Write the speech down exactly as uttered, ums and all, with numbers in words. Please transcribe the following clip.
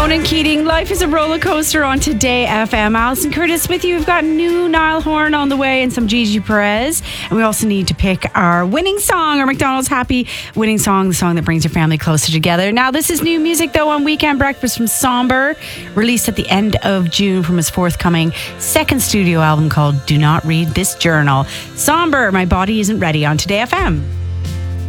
Ronan Keating, Life is a Roller Coaster on Today F M. Alison Curtis with you. We've got new Niall Horan on the way and some Gigi Perez. And we also need to pick our winning song, our McDonald's Happy winning song, the song that brings your family closer together. Now, this is new music, though, on Weekend Breakfast from Somber, released at the end of June from his forthcoming second studio album called Do Not Read This Journal. Somber, My Body Isn't Ready on Today F M.